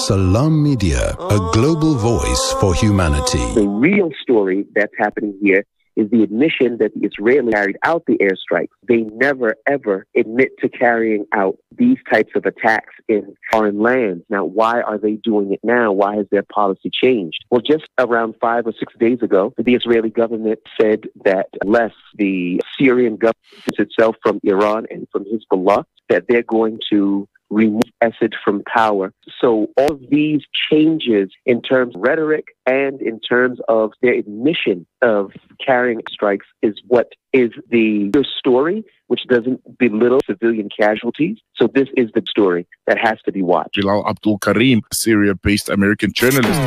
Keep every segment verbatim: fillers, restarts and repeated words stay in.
Salam Media, a global voice for humanity. The real story that's happening here is the admission that the Israelis carried out the airstrikes. They never, ever admit to carrying out these types of attacks in foreign lands. Now, why are they doing it now? Why has their policy changed? Well, just around five or six days ago, the Israeli government said that unless the Syrian government itself from Iran and from Hezbollah, that they're going to remove Assad from power. So all of these changes in terms of rhetoric and in terms of their admission of carrying strikes is what is the story, which doesn't belittle civilian casualties. So this is the story that has to be watched. Bilal Abdul Karim, Syria-based American journalist.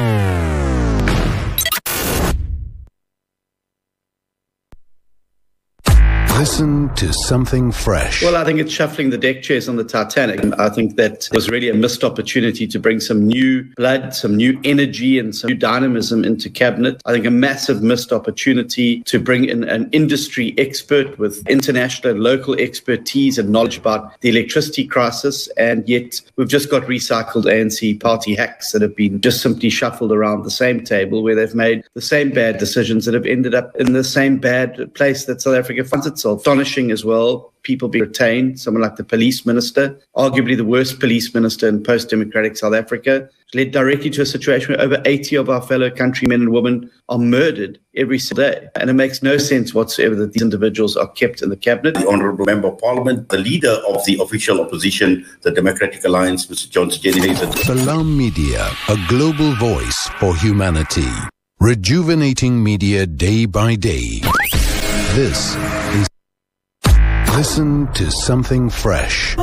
Listen to something fresh. Well, I think it's shuffling the deck chairs on the Titanic. I think that was really a missed opportunity to bring some new blood, some new energy and some new dynamism into cabinet. I think a massive missed opportunity to bring in an industry expert with international and local expertise and knowledge about the electricity crisis. And yet we've just got recycled A N C party hacks that have been just simply shuffled around the same table where they've made the same bad decisions that have ended up in the same bad place that South Africa finds itself. Astonishing as well, people being retained, someone like the police minister, arguably the worst police minister in post-democratic South Africa, led directly to a situation where over eighty of our fellow countrymen and women are murdered every single day. And it makes no sense whatsoever that these individuals are kept in the cabinet. The Honourable Member of Parliament, the leader of the official opposition, the Democratic Alliance, Mister John Steenhuisen. Salam Media, a global voice for humanity. Rejuvenating media day by day. This is Listen to something fresh.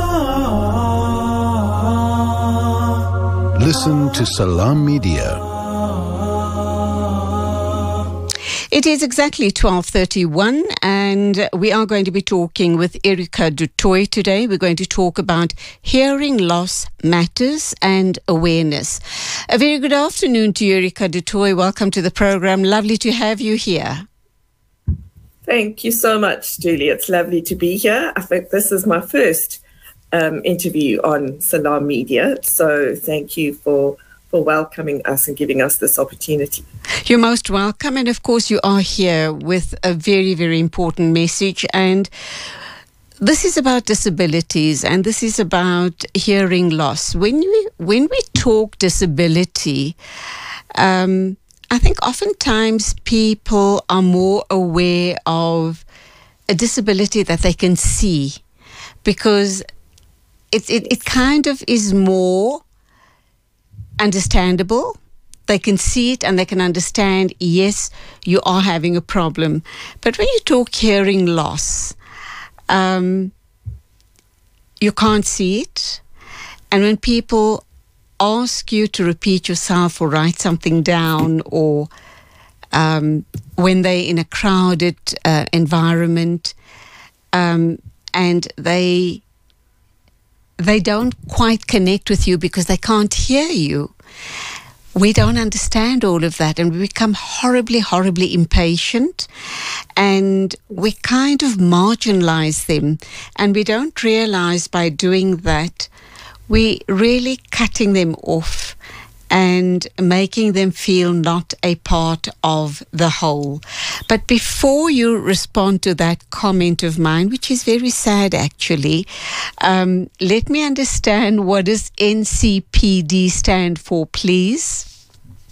Listen to Salam Media. It is exactly twelve thirty-one and we are going to be talking with Erica du Toit today. We're going to talk about hearing loss matters and awareness. A very good afternoon to you, Erica du Toit. Welcome to the program. Lovely to have you here. Thank you so much, Julie. It's lovely to be here. I think this is my first um, interview on Salam Media. So thank you for, for welcoming us and giving us this opportunity. You're most welcome. And of course, you are here with a very, very important message. And this is about disabilities and this is about hearing loss. When we, when we talk disability, um, I think oftentimes people are more aware of a disability that they can see because it, it, it kind of is more understandable. They can see it and they can understand, yes, you are having a problem. But when you talk hearing loss, um, you can't see it. And when people ask you to repeat yourself or write something down, or um, when they're in a crowded uh, environment um, and they they don't quite connect with you because they can't hear you. We don't understand all of that and we become horribly, horribly impatient and we kind of marginalize them, and we don't realize by doing that we really cutting them off and making them feel not a part of the whole. But before you respond to that comment of mine, which is very sad actually, um, let me understand, what does N C P D stand for, please?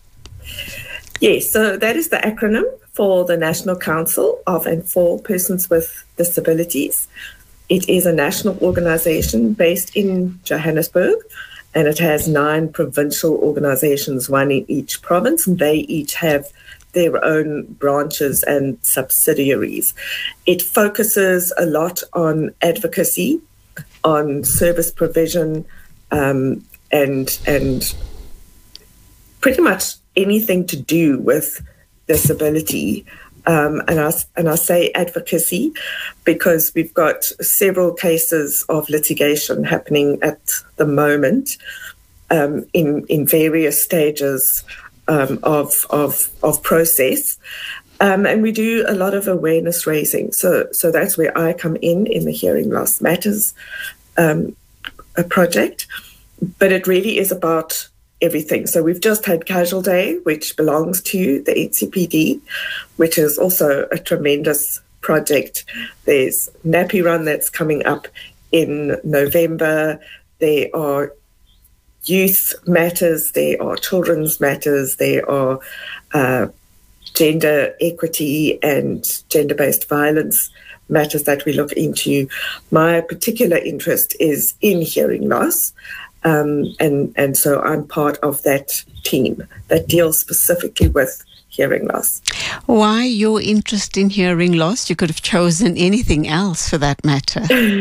Yes, so that is the acronym for the National Council of and for Persons with Disabilities. It is a national organization based in Johannesburg, and it has nine provincial organizations, one in each province, and they each have their own branches and subsidiaries. It focuses a lot on advocacy, on service provision, um, and and pretty much anything to do with disability. Um, and, I, and I say advocacy because we've got several cases of litigation happening at the moment um, in, in various stages um, of, of, of process. Um, and we do a lot of awareness raising. So, so that's where I come in, in the Hearing Loss Matters um, a project. But it really is about everything. So we've just had Casual Day, which belongs to the N C P D, which is also a tremendous project. There's Nappy Run that's coming up in November. There are youth matters, there are children's matters, there are uh, gender equity and gender-based violence matters that we look into. My particular interest is in hearing loss, um, and, and so I'm part of that team that deals specifically with hearing loss. Why your interest in hearing loss? You could have chosen anything else for that matter.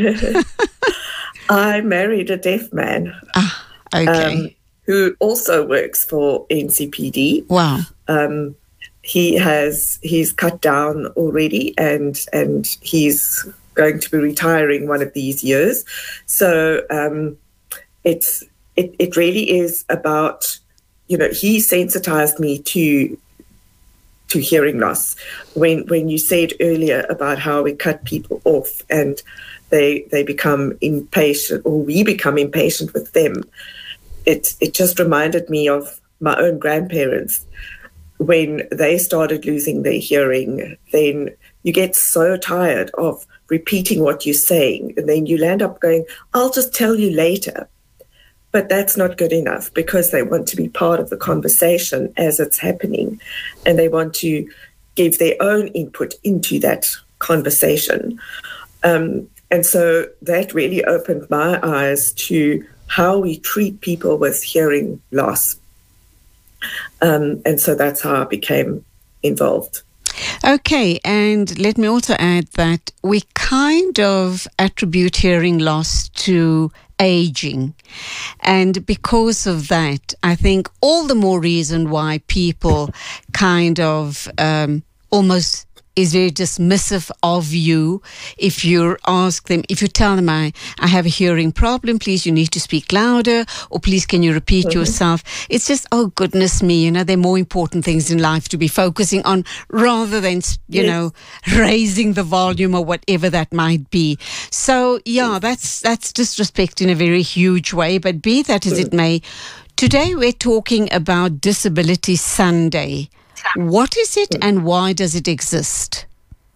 I married a deaf man. Ah. Okay. Um, who also works for N C P D. Wow. Um, he has he's cut down already, and and he's going to be retiring one of these years. So um, it's it it really is about, you know, he sensitized me to to hearing loss. When when you said earlier about how we cut people off and they they become impatient, or we become impatient with them. It it just reminded me of my own grandparents. When they started losing their hearing, then you get so tired of repeating what you're saying, and then you land up going, I'll just tell you later. But that's not good enough, because they want to be part of the conversation as it's happening, and they want to give their own input into that conversation. Um, and so that really opened my eyes to how we treat people with hearing loss. Um, and so that's how I became involved. Okay, and let me also add that we kind of attribute hearing loss to aging. And because of that, I think all the more reason why people kind of um, almost is very dismissive of you if you ask them, if you tell them, I, I have a hearing problem, please, you need to speak louder, or please, can you repeat mm-hmm. yourself? It's just, oh, goodness me, you know, there are more important things in life to be focusing on rather than, you yes. know, raising the volume or whatever that might be. So, yeah, that's, that's disrespect in a very huge way, but be that as mm-hmm. it may, today we're talking about Disability Sunday. What is it and why does it exist?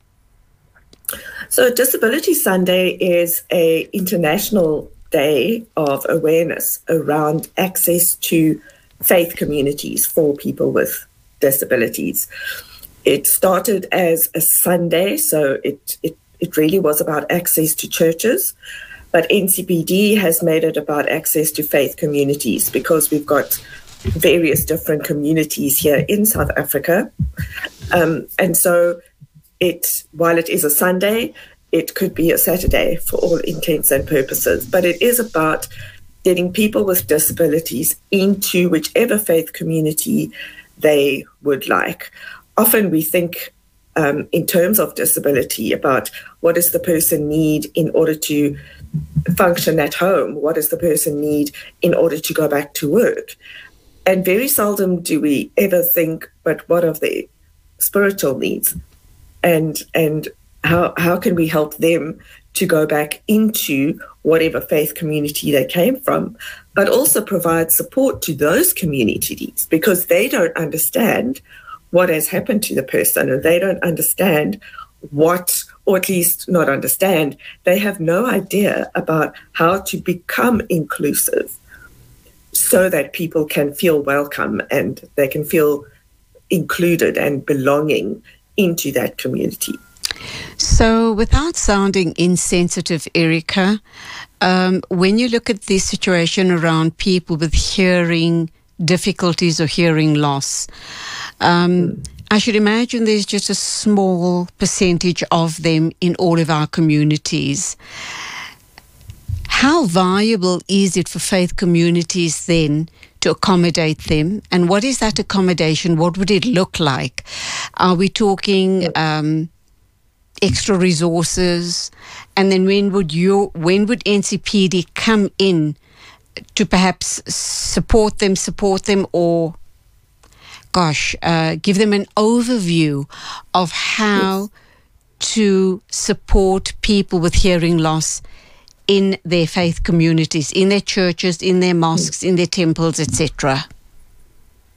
So Disability Sunday is an international day of awareness around access to faith communities for people with disabilities. It started as a Sunday, so it, it, it really was about access to churches. But N C P D has made it about access to faith communities, because we've got various different communities here in South Africa. Um, and so it, while it is a Sunday, it could be a Saturday for all intents and purposes. But it is about getting people with disabilities into whichever faith community they would like. Often we think um, in terms of disability about what does the person need in order to function at home? What does the person need in order to go back to work? And very seldom do we ever think, but what of their spiritual needs? And and how how can we help them to go back into whatever faith community they came from, but also provide support to those communities, because they don't understand what has happened to the person, and they don't understand what, or at least not understand, they have no idea about how to become inclusive, so that people can feel welcome and they can feel included and belonging into that community. So without sounding insensitive, Erica, um, when you look at this situation around people with hearing difficulties or hearing loss, um, mm. I should imagine there's just a small percentage of them in all of our communities. How viable is it for faith communities then to accommodate them? And what is that accommodation? What would it look like? Are we talking um, extra resources? And then when would you, when would N C P D come in to perhaps support them, support them, or, gosh, uh, give them an overview of how yes. to support people with hearing loss in their faith communities, in their churches, in their mosques, in their temples, et cetera?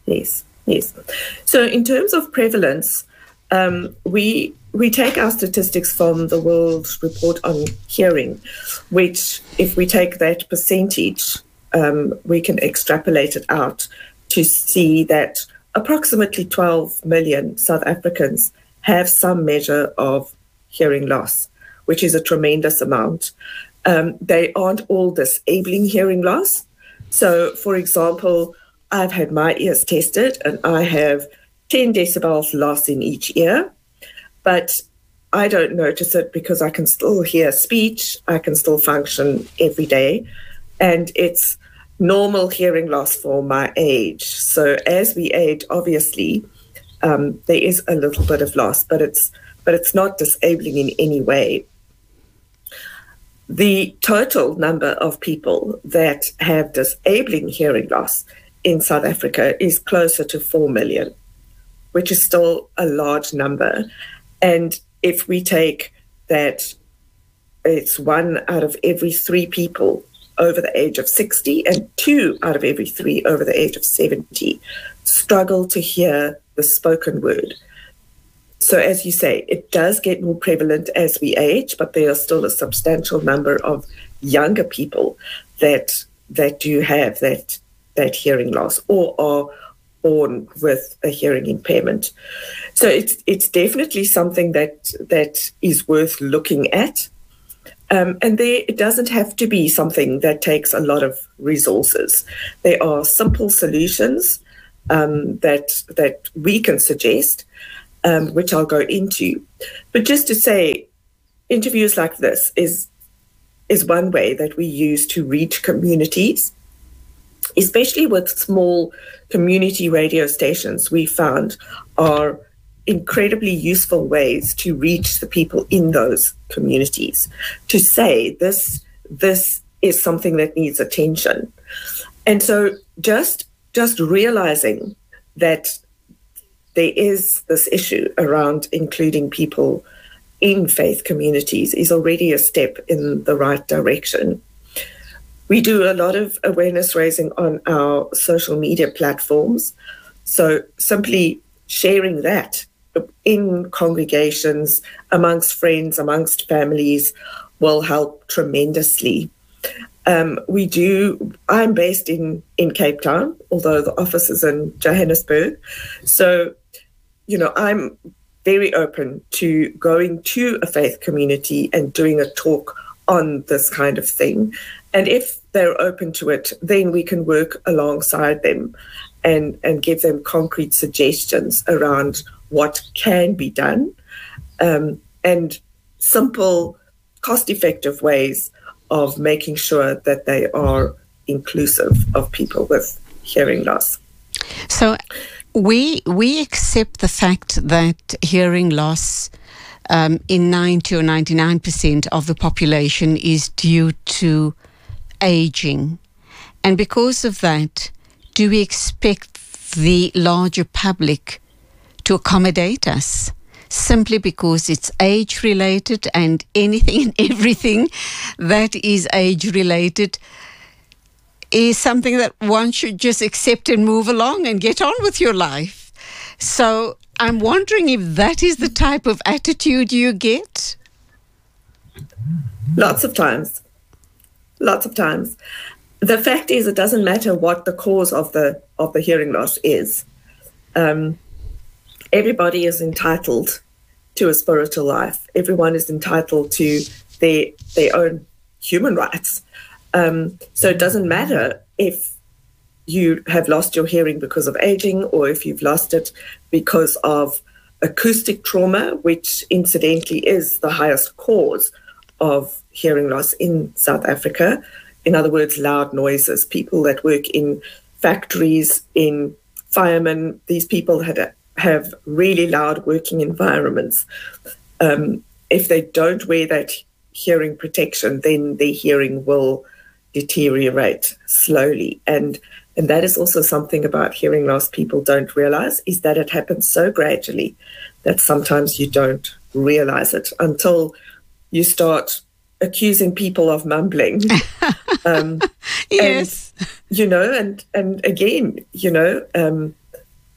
Yes, yes. So in terms of prevalence, um, we we take our statistics from the World Report on Hearing, which, if we take that percentage, um, we can extrapolate it out to see that approximately twelve million South Africans have some measure of hearing loss, which is a tremendous amount. Um, they aren't all disabling hearing loss. So, for example, I've had my ears tested and I have ten decibels loss in each ear, but I don't notice it because I can still hear speech, I can still function every day, and it's normal hearing loss for my age. So as we age, obviously, um, there is a little bit of loss, but it's but it's not disabling in any way. The total number of people that have disabling hearing loss in South Africa is closer to four million, which is still a large number. And if we take that it's one out of every three people over the age of sixty and two out of every three over the age of seventy struggle to hear the spoken word. So as you say, it does get more prevalent as we age, but there are still a substantial number of younger people that that do have that that hearing loss or are born with a hearing impairment. So it's it's definitely something that that is worth looking at. Um, and there, it doesn't have to be something that takes a lot of resources. There are simple solutions um, that that we can suggest, um, which I'll go into. But just to say, interviews like this is is one way that we use to reach communities, especially with small community radio stations. We found are incredibly useful ways to reach the people in those communities, to say this this is something that needs attention. And so just just realizing that there is this issue around including people in faith communities is already a step in the right direction. We do a lot of awareness raising on our social media platforms. So simply sharing that in congregations, amongst friends, amongst families, will help tremendously. Um, we do, I'm based in, in Cape Town, although the office is in Johannesburg. So, you know, I'm very open to going to a faith community and doing a talk on this kind of thing. And if they're open to it, then we can work alongside them and, and give them concrete suggestions around what can be done, um, and simple, cost-effective ways of making sure that they are inclusive of people with hearing loss. So we we accept the fact that hearing loss um, in ninety or ninety-nine percent of the population is due to aging. And because of that, do we expect the larger public to accommodate us simply because it's age-related, and anything and everything that is age-related is something that one should just accept and move along and get on with your life? So I'm wondering if that is the type of attitude you get? Lots of times. Lots of times. The fact is, it doesn't matter what the cause of the of the hearing loss is. Um, everybody is entitled to a spiritual life. Everyone is entitled to their their own human rights. Um, so it doesn't matter if you have lost your hearing because of aging, or if you've lost it because of acoustic trauma, which incidentally is the highest cause of hearing loss in South Africa. In other words, loud noises. People that work in factories, in firemen, these people had a, have really loud working environments. Um, if they don't wear that hearing protection, then their hearing will deteriorate slowly. And and that is also something about hearing loss people don't realize, is that it happens so gradually that sometimes you don't realize it until you start accusing people of mumbling. um, yes. And, you know, and, and again, you know, um,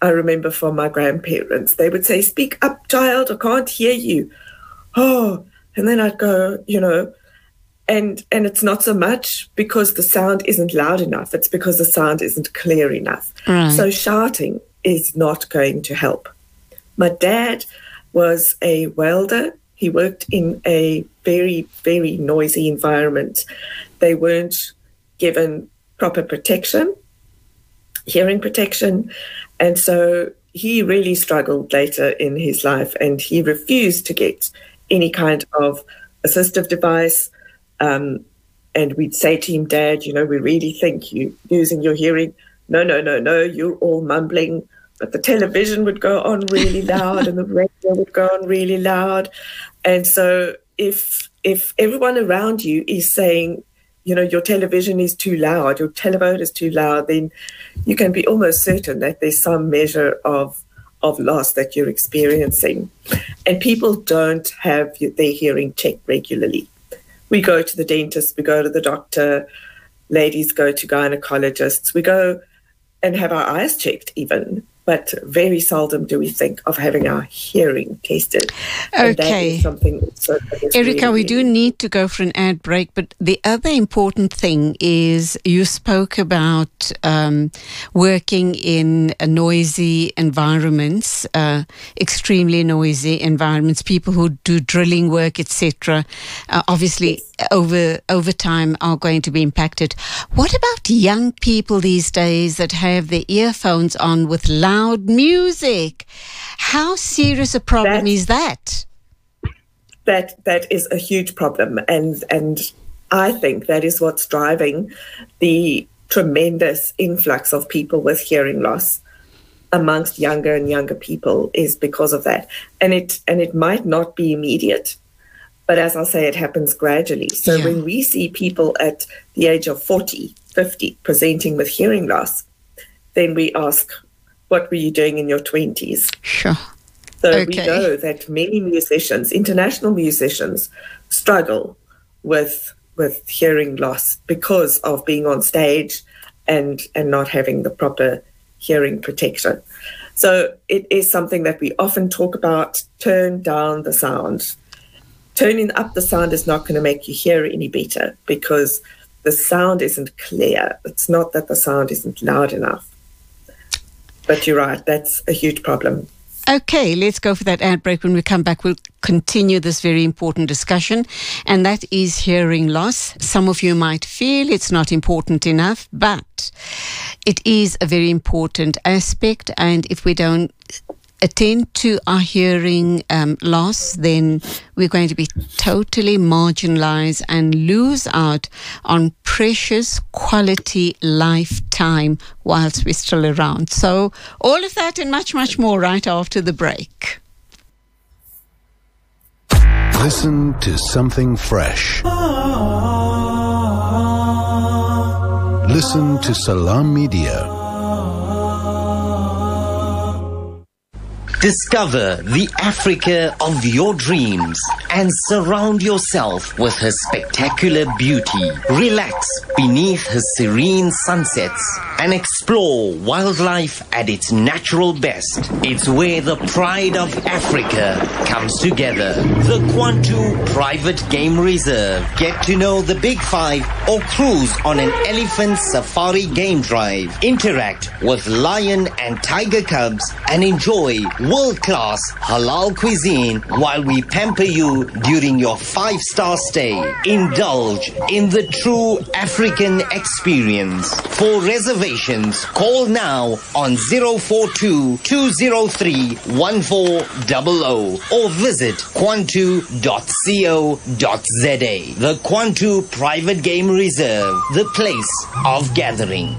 I remember from my grandparents. They would say, "Speak up, child, I can't hear you." Oh, and then I'd go, you know, and and it's not so much because the sound isn't loud enough. It's because the sound isn't clear enough. Right. So shouting is not going to help. My dad was a welder. He worked in a very, very noisy environment. They weren't given proper protection, hearing protection. And so he really struggled later in his life, and he refused to get any kind of assistive device. Um, and we'd say to him, "Dad, you know, we really think you're losing your hearing." "No, no, no, no, you're all mumbling." But the television would go on really loud and the radio would go on really loud. And so if if everyone around you is saying, you know, your television is too loud, your telephone is too loud, then you can be almost certain that there's some measure of of loss that you're experiencing. And people don't have their hearing checked regularly. We go to the dentist, we go to the doctor, ladies go to gynecologists, we go and have our eyes checked even. But very seldom do we think of having our hearing tested. And that Okay. is something also that is Erica, really, we do need to go for an ad break, but the other important thing is you spoke about um, working in uh, noisy environments, uh, extremely noisy environments, people who do drilling work, et cetera. Uh, obviously, over over time are going to be impacted. What about young people these days that have their earphones on with loud music? How serious a problem That's- is that? that that is a huge problem, and and I think that is what's driving the tremendous influx of people with hearing loss amongst younger and younger people, is because of that. And it and it might not be immediate, but as I say, it happens gradually. So Yeah. when we see people at the age of forty, fifty presenting with hearing loss, then we ask, what were you doing in your twenties? Sure. So we Okay. know that many musicians, international musicians, struggle with with hearing loss because of being on stage and and not having the proper hearing protection. So it is something that we often talk about. Turn down the sound. Turning up the sound is not going to make you hear any better, because the sound isn't clear. It's not that the sound isn't loud enough. But you're right, that's a huge problem. Okay, let's go for that ad break. When we come back, we'll continue this very important discussion, and that is hearing loss. Some of you might feel it's not important enough, but it is a very important aspect, and if we don't attend to our hearing um, loss, then we're going to be totally marginalized and lose out on precious quality lifetime whilst we're still around. So all of that and much, much more right after the break. Listen to something fresh. Listen to Salam Media. Discover the Africa of your dreams and surround yourself with her spectacular beauty. Relax beneath her serene sunsets and explore wildlife at its natural best. It's where the pride of Africa comes together. The Kwantu Private Game Reserve. Get to know the Big Five or cruise on an elephant safari game drive. Interact with lion and tiger cubs and enjoy world-class halal cuisine while we pamper you during your five-star stay. Indulge in the true African experience. For reservations, call now on zero four two, two zero three, one four zero zero or visit kwantu dot co dot za. The Kwantu Private Game Reserve, the place of gathering.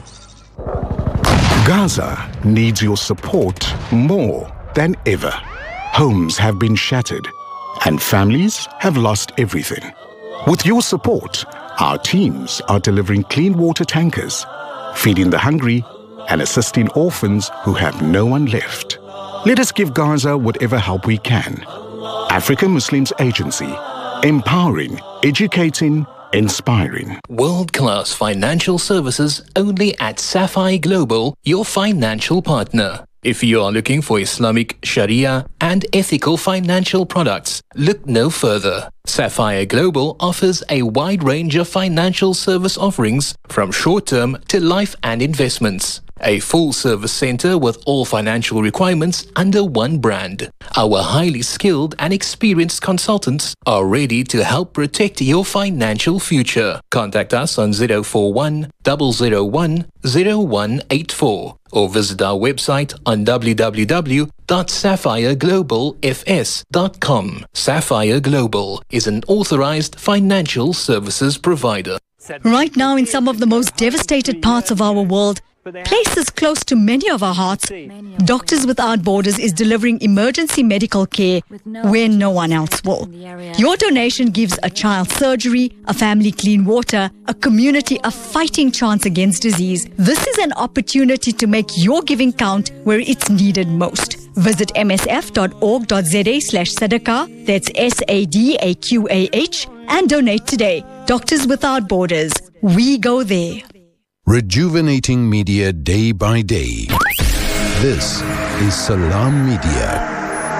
Gaza needs your support more than ever. Homes have been shattered and families have lost everything. With your support, our teams are delivering clean water tankers, feeding the hungry and assisting orphans who have no one left. Let us give Gaza whatever help we can. African Muslims Agency, empowering, educating, inspiring. World-class financial services only at Sapphire Global, your financial partner. If you are looking for Islamic Sharia and ethical financial products, look no further. Sapphire Global offers a wide range of financial service offerings from short-term to life and investments. A full-service center with all financial requirements under one brand. Our highly skilled and experienced consultants are ready to help protect your financial future. Contact us on zero four one, zero zero one, zero one eight four or visit our website on w w w dot sapphire global f s dot com. Sapphire Global is an authorized financial services provider. Right now, in some of the most devastated parts of our world, places close to many of our hearts, Doctors Without Borders is delivering emergency medical care where no one else will. Your donation gives a child surgery, a family clean water, a community a fighting chance against disease. This is an opportunity to make your giving count where it's needed most. Visit m s f dot org dot z a slash sadaqah, that's S A D A Q A H, and donate today. Doctors Without Borders, we go there. Rejuvenating media day by day. This is Salam Media.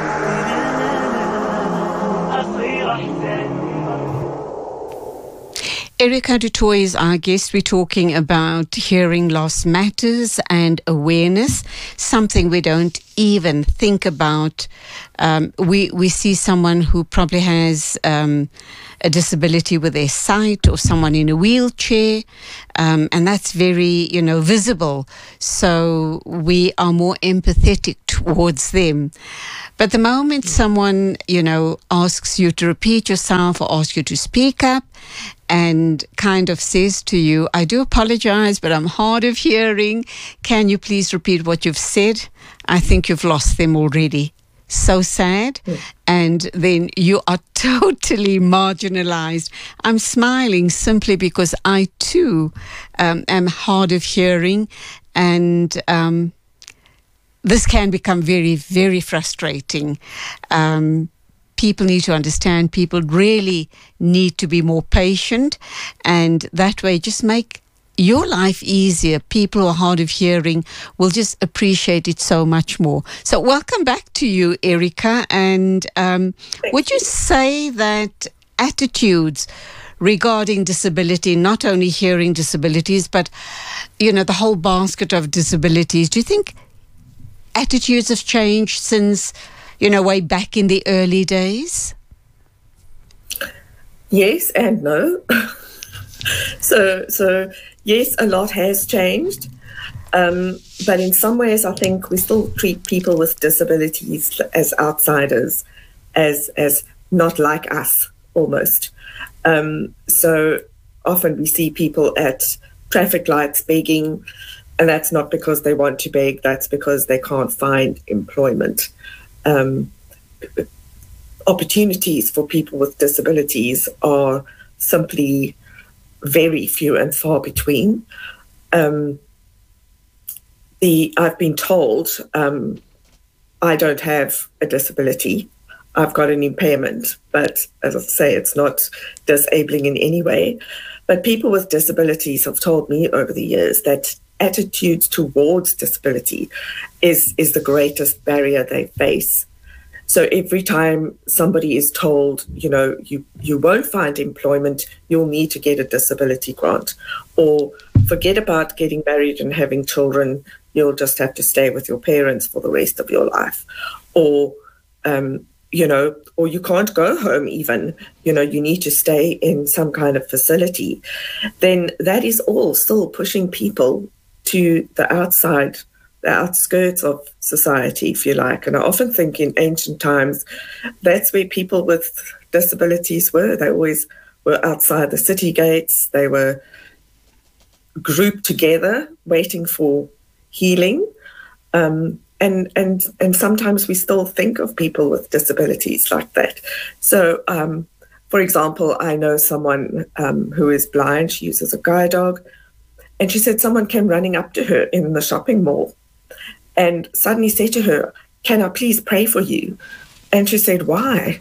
Erica du Toit is our guest. We're talking about hearing loss matters and awareness, something we don't even think about. Um, we, we see someone who probably has um, a disability with their sight, or someone in a wheelchair, um, and that's very, you know, visible. So we are more empathetic towards them. But the moment someone, you know, asks you to repeat yourself or asks you to speak up and kind of says to you, I do apologize, but I'm hard of hearing. Can you please repeat what you've said? I think you've lost them already. So sad. Mm. And then you are totally marginalized. I'm smiling simply because I too um, am hard of hearing, and um, this can become very, very frustrating. Um, people need to understand, people really need to be more patient, and that way just make your life easier. People who are hard of hearing will just appreciate it so much more. So welcome back to you, Erica. And um, would you say that attitudes regarding disability, not only hearing disabilities, but, you know, the whole basket of disabilities, do you think attitudes have changed since, you know, way back in the early days? Yes and no. so, so yes, a lot has changed. Um, but in some ways, I think we still treat people with disabilities as outsiders, as as not like us, almost. Um, so often we see people at traffic lights begging, and that's not because they want to beg, that's because they can't find employment. Um, opportunities for people with disabilities are simply very few and far between. Um, the I've been told um, I don't have a disability. I've got an impairment, but as I say, it's not disabling in any way. But people with disabilities have told me over the years that attitudes towards disability is, is the greatest barrier they face. So every time somebody is told, you know, you, you won't find employment, you'll need to get a disability grant, or forget about getting married and having children, you'll just have to stay with your parents for the rest of your life, or, um, you know, or you can't go home even, you know, you need to stay in some kind of facility, then that is all still pushing people to the outside, the outskirts of society, if you like. And I often think in ancient times, that's where people with disabilities were. They always were outside the city gates. They were grouped together, waiting for healing. Um, and, and, and sometimes we still think of people with disabilities like that. So, um, for example, I know someone um, who is blind. She uses a guide dog. And she said someone came running up to her in the shopping mall and suddenly said to her, "Can I please pray for you?" And she said, "Why?"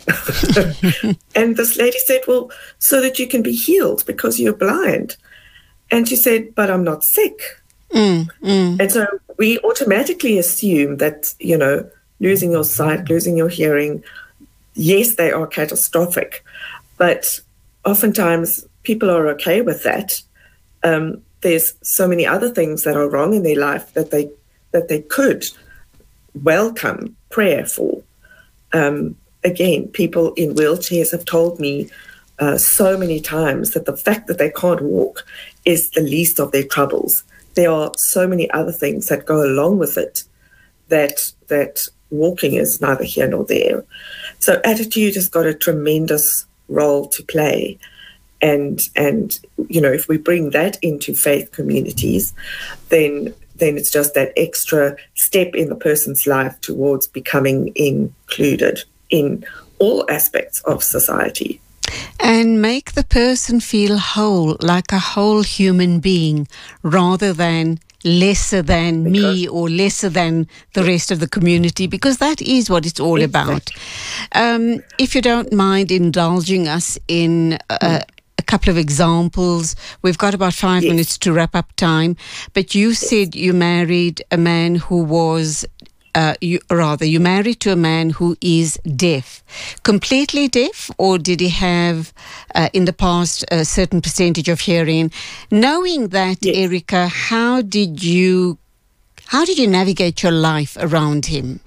And this lady said, "Well, so that you can be healed because you're blind." And she said, "But I'm not sick." Mm, mm. And so we automatically assume that, you know, losing your sight, losing your hearing, yes, they are catastrophic, but oftentimes people are okay with that. Um, there's so many other things that are wrong in their life that they that they could welcome prayer for. Um, again, people in wheelchairs have told me uh, so many times that the fact that they can't walk is the least of their troubles. There are so many other things that go along with it that that walking is neither here nor there. So attitude has got a tremendous role to play. And, and you know, if we bring that into faith communities, then then it's just that extra step in the person's life towards becoming included in all aspects of society. And make the person feel whole, like a whole human being, rather than lesser than because, me or lesser than the rest of the community, because that is what it's all exactly. about. Um, if you don't mind indulging us in uh, mm. a couple of examples, we've got about five yes. minutes to wrap up time, but you yes. said you married a man who was Uh, you, rather, you married to a man who is deaf, completely deaf, or did he have uh, in the past a certain percentage of hearing? Knowing that, yes. Erica, how did you how did you navigate your life around him?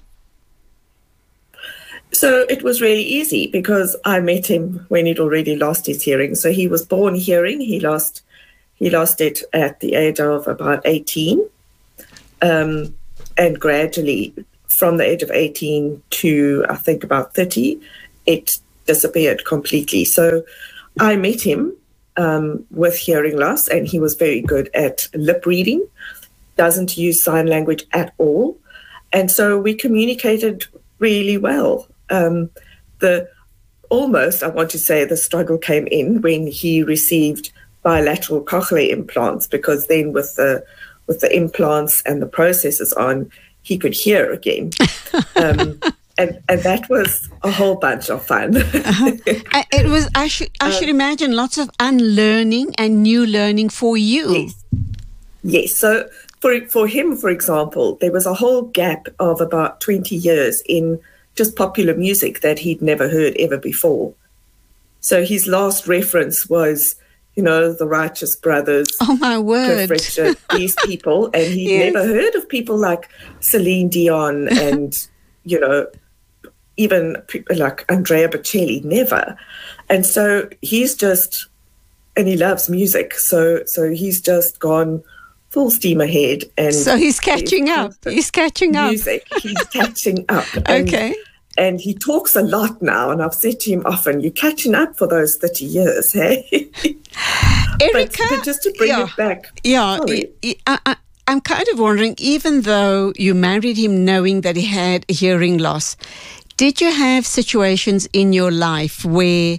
So it was really easy because I met him when he'd already lost his hearing. So he was born hearing. He lost he lost it at the age of about eighteen. Um, And gradually, from the age of eighteen to, I think, about thirty, it disappeared completely. So I met him um, with hearing loss, and he was very good at lip reading, doesn't use sign language at all. And so we communicated really well. Um, the almost, I want to say, the struggle came in when he received bilateral cochlear implants, because then with the with the implants and the processors on, he could hear again. Um, and, and that was a whole bunch of fun. uh-huh. It was, I should, I should um, imagine, lots of unlearning and new learning for you. Yes. Yes. So for, for him, for example, there was a whole gap of about twenty years in just popular music that he'd never heard ever before. So his last reference was, you know, the Righteous Brothers. Oh, my word. Cliff Richard, these people. And he'd yes. never heard of people like Celine Dion and, you know, even like Andrea Bocelli, never. And so he's just, and he loves music. So so he's just gone full steam ahead. And so he's catching he's, up. He's catching up. Music. He's catching up. And, okay. And he talks a lot now, and I've said to him often, you're catching up for those thirty years, hey? Erica, but, but just to bring yeah, it back. Yeah, I, I, I'm kind of wondering, even though you married him knowing that he had a hearing loss, did you have situations in your life where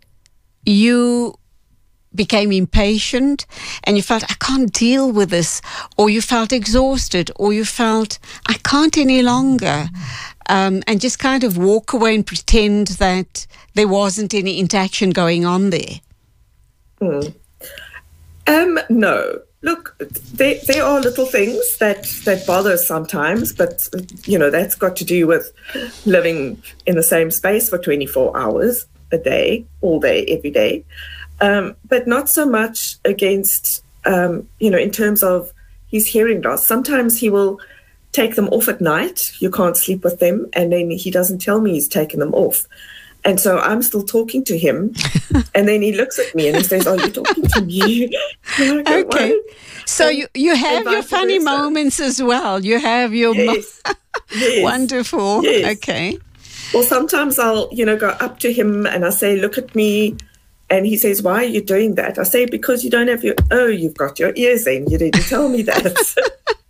you became impatient and you felt, I can't deal with this, or you felt exhausted, or you felt, I can't any longer, um, and just kind of walk away and pretend that there wasn't any interaction going on there? Hmm. Um, no. Look, there, there are little things that, that bother us sometimes, but, you know, that's got to do with living in the same space for twenty-four hours a day, all day, every day. Um, but not so much against, um, you know, in terms of his hearing loss. Sometimes he will take them off at night. You can't sleep with them. And then he doesn't tell me he's taken them off. And so I'm still talking to him. And then he looks at me and he says, are you talking to me? Go, okay. what? So and, you, you have your funny versa. moments as well. You have your... Yes. Mo- yes. Wonderful. Yes. Okay. Well, sometimes I'll, you know, go up to him and I say, look at me. And he says, why are you doing that? I say, because you don't have your... Oh, you've got your ears in. You didn't tell me that.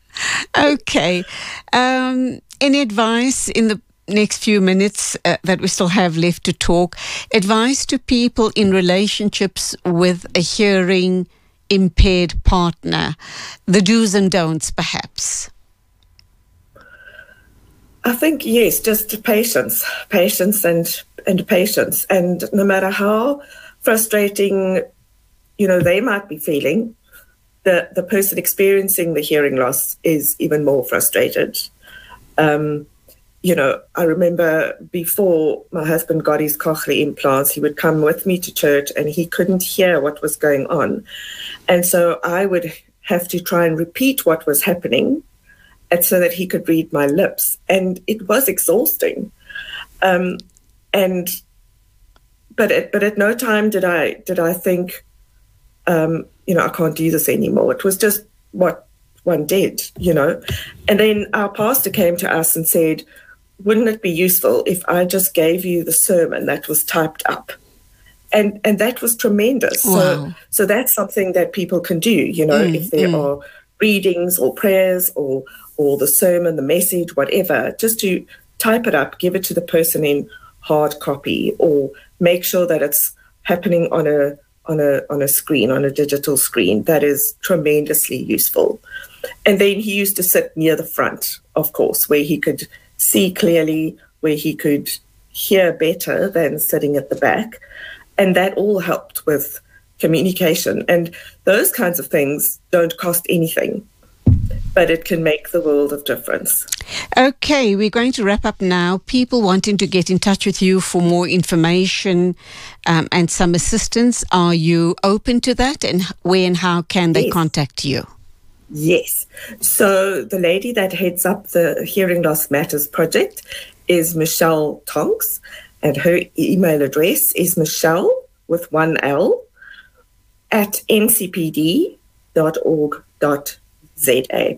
Okay. Um, any advice in the next few minutes uh, that we still have left to talk? Advice to people in relationships with a hearing impaired partner. The do's and don'ts, perhaps. I think, yes, just patience. Patience and, and patience. And no matter how frustrating, you know, they might be feeling, the, the person experiencing the hearing loss is even more frustrated. Um, you know, I remember before my husband got his cochlear implants, he would come with me to church and he couldn't hear what was going on. And so I would have to try and repeat what was happening and so that he could read my lips. And it was exhausting. Um, and but at, but at no time did I did I think, um, you know, I can't do this anymore. It was just what one did, you know. And then our pastor came to us and said, wouldn't it be useful if I just gave you the sermon that was typed up? And and that was tremendous. Wow. So so that's something that people can do, you know, mm, if there mm. are readings or prayers or or the sermon, the message, whatever, just to type it up, give it to the person in hard copy, or make sure that it's happening on a on a on a screen, on a digital screen. That is tremendously useful. And then he used to sit near the front, of course, where he could see clearly, where he could hear better than sitting at the back. And that all helped with communication. And those kinds of things don't cost anything, but it can make the world of difference. Okay, we're going to wrap up now. People wanting to get in touch with you for more information um, and some assistance, are you open to that? And where and how can they yes. contact you? Yes. So the lady that heads up the Hearing Loss Matters project is Michelle Tonks, and her email address is Michelle with one L at n c p d dot org dot z a.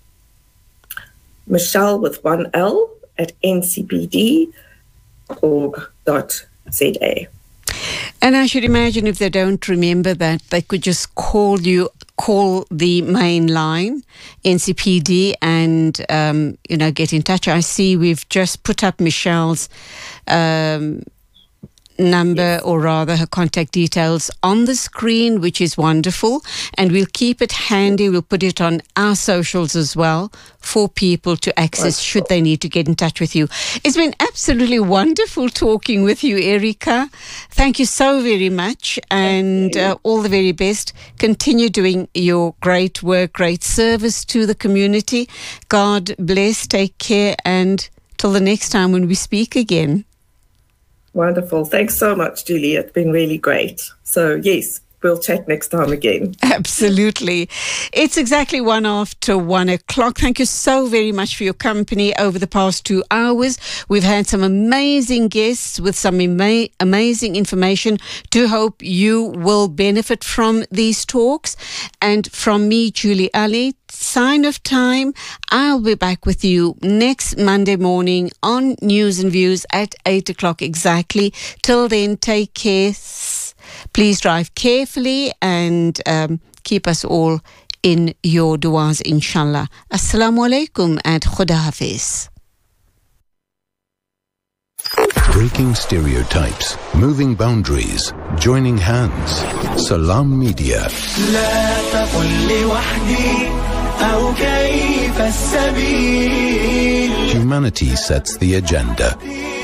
Michelle with one L at n c p d dot org dot z a. And I should imagine if they don't remember that, they could just call you, call the main line, N C P D, and, um, you know, get in touch. I see we've just put up Michelle's um, number, yes. or rather her contact details on the screen, which is wonderful. And we'll keep it handy. We'll put it on our socials as well for people to access wonderful. Should they need to get in touch with you. It's been absolutely wonderful talking with you, Erica. Thank you so very much, and uh, all the very best. Continue doing your great work, great service to the community. God bless, take care, and till the next time when we speak again. Wonderful. Thanks so much, Julie. It's been really great. So, yes, we'll chat next time again. Absolutely. It's exactly one after one o'clock. Thank you so very much for your company over the past two hours. We've had some amazing guests with some ama- amazing information. Do hope you will benefit from these talks. And from me, Julie Ali, sign of time. I'll be back with you next Monday morning on News and Views at eight o'clock exactly. Till then, take care. Please drive carefully and um, keep us all in your du'as, inshallah. Assalamu alaikum and Khuda Hafiz. Breaking stereotypes, moving boundaries, joining hands. Salam Media. Humanity sets the agenda.